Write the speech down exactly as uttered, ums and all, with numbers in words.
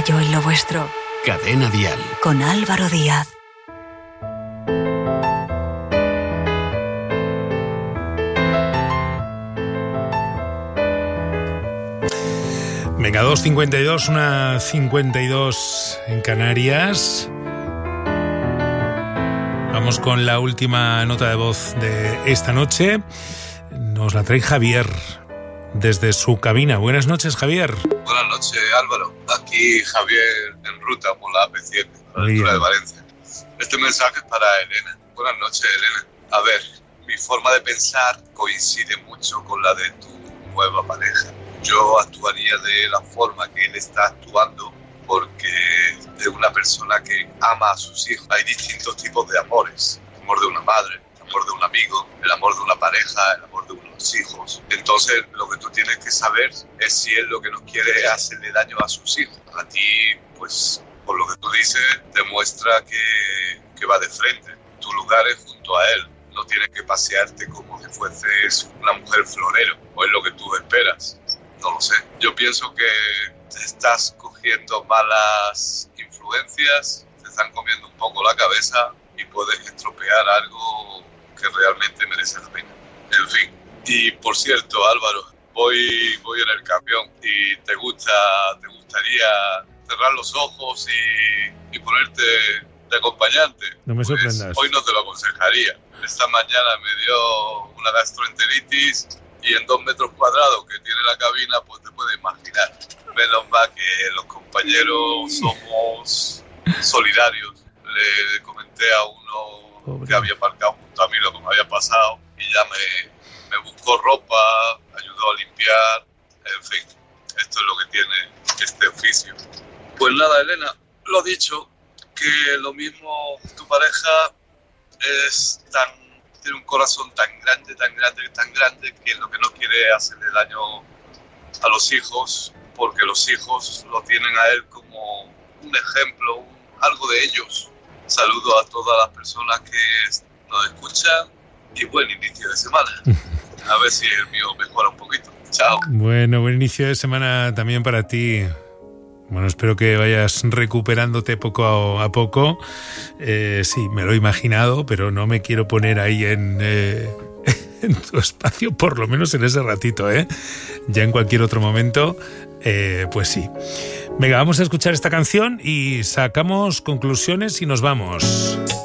yo en lo vuestro. Cadena Dial. Con Álvaro Díaz. Venga, dos cincuenta y dos, una cincuenta y dos en Canarias. Vamos con la última nota de voz de esta noche. Nos la trae Javier desde su cabina. Buenas noches, Javier. Buenas noches, Álvaro. Aquí Javier en ruta por la A P siete, a la altura de Valencia. Este mensaje es para Elena. Buenas noches, Elena. A ver, mi forma de pensar coincide mucho con la de tu nueva pareja. Yo actuaría de la forma que él está actuando porque es una persona que ama a sus hijos. Hay distintos tipos de amores. El amor de una madre, el amor de un amigo, el amor de una pareja, el amor de unos hijos. Entonces, lo que tú tienes que saber es si él lo que no quiere es hacerle daño a sus hijos. A ti, pues, por lo que tú dices, demuestra que, que va de frente. Tu lugar es junto a él. No tienes que pasearte como si fueses una mujer florero, o es lo que tú esperas. No lo sé. Yo pienso que te estás cogiendo malas influencias, te están comiendo un poco la cabeza y puedes estropear algo que realmente merece la pena. En fin. Y por cierto, Álvaro, voy, voy en el camión y te gusta, te gustaría cerrar los ojos y, y ponerte de acompañante. No me sorprendas. Pues hoy no te lo aconsejaría. Esta mañana me dio una gastroenteritis y en dos metros cuadrados que tiene la cabina, pues te puedes imaginar. Menos mal que los compañeros somos solidarios. Le comenté a uno Pobre. que había aparcado junto a mí lo que me había pasado y ya me, me buscó ropa, ayudó a limpiar, en fin, esto es lo que tiene este oficio. Pues nada, Elena, lo dicho, que lo mismo tu pareja es tan... tiene un corazón tan grande, tan grande, tan grande que lo que no quiere es hacerle daño a los hijos, porque los hijos lo tienen a él como un ejemplo, un, algo de ellos. Saludo a todas las personas que nos escuchan y buen inicio de semana. A ver si el mío mejora un poquito. Chao. Bueno, buen inicio de semana también para ti. Bueno, espero que vayas recuperándote poco a poco. Eh, sí, me lo he imaginado, pero no me quiero poner ahí en, eh, en tu espacio, por lo menos en ese ratito, ¿eh? Ya en cualquier otro momento, eh, pues sí. Venga, vamos a escuchar esta canción y sacamos conclusiones y nos vamos.